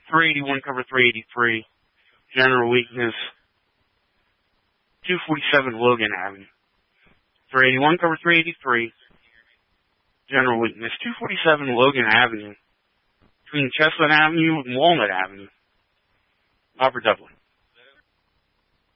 381 cover 383. General weakness. 247 Logan Avenue. 381 cover 383. General weakness. 247 Logan Avenue. Between Chestnut Avenue and Walnut Avenue. Upper Dublin.